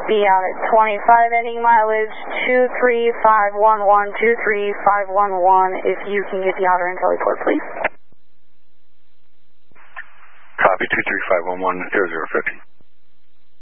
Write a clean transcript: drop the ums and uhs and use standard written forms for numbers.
be out at 25 ending mileage 23511, 23511, if you can get the outer and teleport, please. Copy, 23511, 0050.